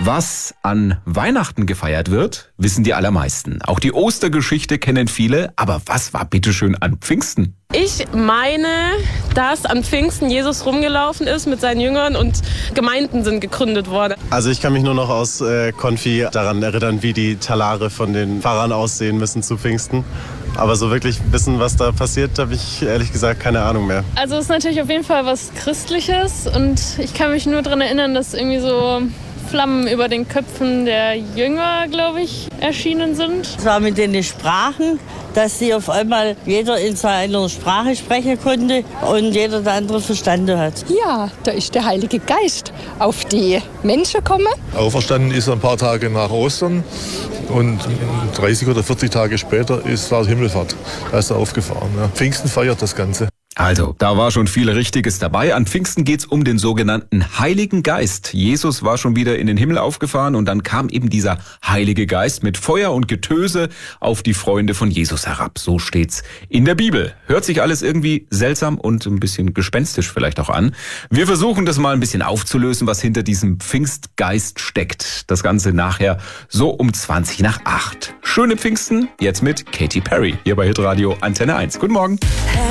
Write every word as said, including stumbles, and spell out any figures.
Was an Weihnachten gefeiert wird, wissen die allermeisten. Auch die Ostergeschichte kennen viele. Aber was war bitteschön an Pfingsten? Ich meine, dass an Pfingsten Jesus rumgelaufen ist mit seinen Jüngern und Gemeinden sind gegründet worden. Also ich kann mich nur noch aus äh, Konfi daran erinnern, wie die Talare von den Pfarrern aussehen müssen zu Pfingsten. Aber so wirklich wissen, was da passiert, habe ich ehrlich gesagt keine Ahnung mehr. Also es ist natürlich auf jeden Fall was Christliches und ich kann mich nur daran erinnern, dass irgendwie so Flammen über den Köpfen der Jünger, glaube ich, erschienen sind. Es war mit den Sprachen, dass sie auf einmal jeder in seiner Sprache sprechen konnte und jeder der andere verstanden hat. Ja, da ist der Heilige Geist auf die Menschen gekommen. Auferstanden ist er ein paar Tage nach Ostern und dreißig oder vierzig Tage später ist, war Himmelfahrt. Da ist er aufgefahren. Ja. Pfingsten feiert das Ganze. Also, da war schon viel Richtiges dabei. An Pfingsten geht's um den sogenannten Heiligen Geist. Jesus war schon wieder in den Himmel aufgefahren und dann kam eben dieser Heilige Geist mit Feuer und Getöse auf die Freunde von Jesus herab. So steht's in der Bibel. Hört sich alles irgendwie seltsam und ein bisschen gespenstisch vielleicht auch an. Wir versuchen das mal ein bisschen aufzulösen, was hinter diesem Pfingstgeist steckt. Das Ganze nachher so um zwanzig nach acht. Schöne Pfingsten, jetzt mit Katy Perry, hier bei Hitradio Antenne eins. Guten Morgen.